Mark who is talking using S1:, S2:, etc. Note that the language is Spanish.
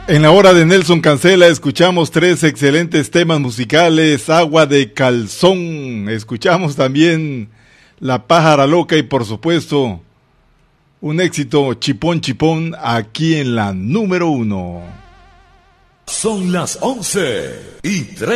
S1: En la hora de Nelson Cancela escuchamos 3 excelentes temas musicales, Agua de Calzón, escuchamos también La Pájara Loca y por supuesto un éxito, Chipón Chipón, aquí en la número 1.
S2: Son las 11:03.